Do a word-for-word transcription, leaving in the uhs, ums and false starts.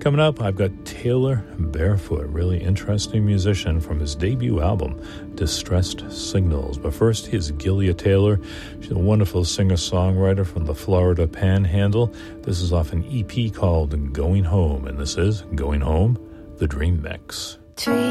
Coming up, I've got Taylor Barefoot, really interesting musician from his debut album, Distressed Signals. But first, here's Gilia Taylor. She's a wonderful singer-songwriter from the Florida Panhandle. This is off an E P called Going Home, and this is Going Home, the Dream Mix. Three